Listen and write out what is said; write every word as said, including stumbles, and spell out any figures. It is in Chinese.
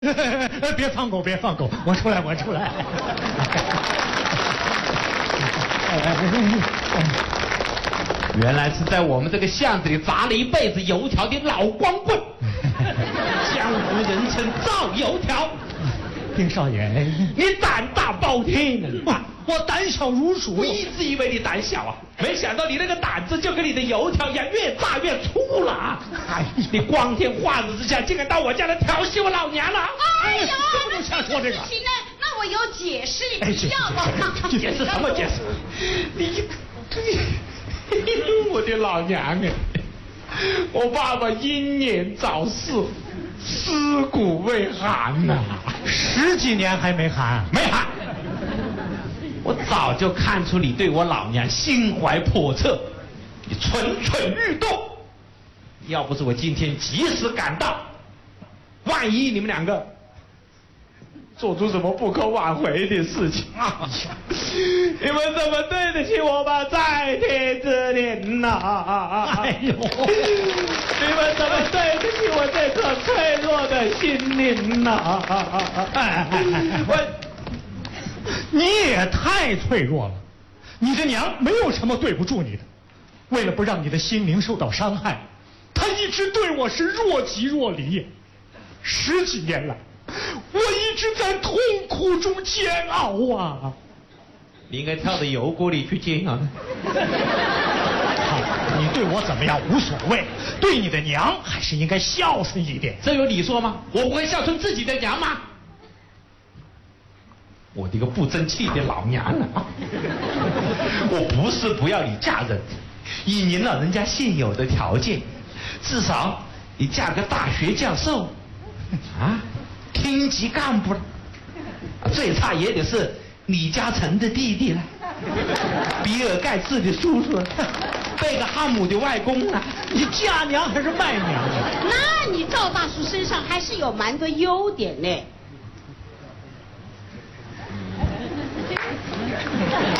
别放狗，别放狗，我出来，我出来。 原来是在我们这个巷子里砸了一辈子油条的老光棍，江湖人称造油条。 丁少爷， 你胆大包天啊！ 我胆小如鼠。 我一直以为你胆小啊，没想到你那个胆子就跟你的油条一样，越炸越粗了啊！哎，你光天化日之下竟然到我家来调戏我老娘了！ 哎呀， 不能瞎说这个。 行呢，那我有解释，你不要吗？ 解释什么解释？你，我的老娘啊！我爸爸英年早逝，尸骨未寒呐、啊， 十几年还没寒， 没寒。我早就看出你对我老娘心怀叵测，你蠢蠢欲动。要不是我今天及时赶到，万一你们两个做出什么不可挽回的事情啊，你们怎么对得起我们在天之灵呐？ 哎呦， 你们怎么对得起我这颗脆弱的心灵呐？我。 你也太脆弱了，你的娘没有什么对不住你的，为了不让你的心灵受到伤害，她一直对我是若即若离。十几年来，我一直在痛苦中煎熬啊！ 你应该跳到油锅里去煎啊！ 好，你对我怎么样无所谓，对你的娘还是应该孝顺一点。 这有你说吗？我不会孝顺自己的娘吗？我这个不争气的老娘啊！我不是不要你嫁人，以您老人家现有的条件，至少你嫁个大学教授，啊，厅级干部了，最差也得是李嘉诚的弟弟了，比尔盖茨的叔叔了，贝克汉姆的外公了。 你嫁娘还是卖娘啊？ 那你赵大叔身上还是有蛮多优点呢。